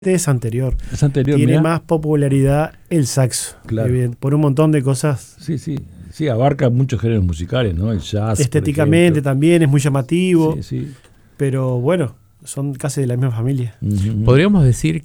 es anterior. Es anterior, Tiene mirá. más popularidad el saxo. Claro. Por un montón de cosas. Sí, abarca muchos géneros musicales, ¿no? El jazz, Estéticamente por también es muy llamativo. ejemplo. Sí. Pero bueno, son casi de la misma familia. Ujú. Podríamos decir